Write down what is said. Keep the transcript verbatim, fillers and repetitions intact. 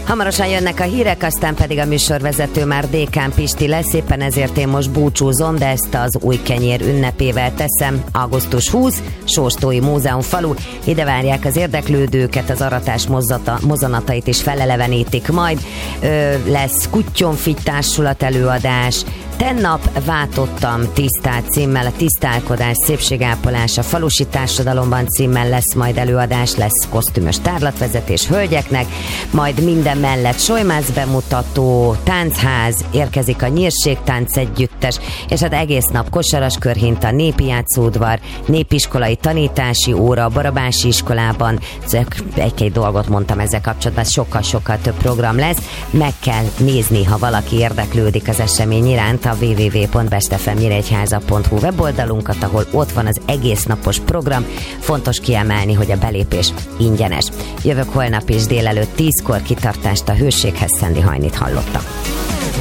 Hamarosan jönnek a hírek, aztán pedig a műsorvezető már Dékán Pisti lesz, éppen ezért én most búcsúzom, de ezt az új kenyér ünnepével teszem. augusztus huszadika, Sóstói Múzeum falu. Ide várják az érdeklődőket, az aratás mozzata, mozzanatait is felelevenítik majd. Ö, lesz Kutyonfigy társulat előadás. Tennap Váltottam tisztát címmel, a tisztálkodás, szépségápolás a falusi társadalomban címmel lesz majd előadás, lesz kosztümös tárlatvezetés hölgyeknek, majd minden mellett solymász bemutató, táncház, érkezik a Nyírségtánc együttes, és hát egész nap kosaras körhinta, népi játszódvar, népiskolai tanítási óra a Barabási iskolában. Egy-két dolgot mondtam ezzel kapcsolatban, sokkal-sokkal több program lesz. Meg kell nézni, ha valaki érdeklődik az esemény iránt, a double-u double-u double-u pont best f m nyíregyháza pont hu weboldalunkat, ahol ott van az egész napos program. Fontos kiemelni, hogy a belépés ingyenes. Jövök holnap is délelőtt tízkor, kitartást a hőséghez, Szendi Hajnit hallottak.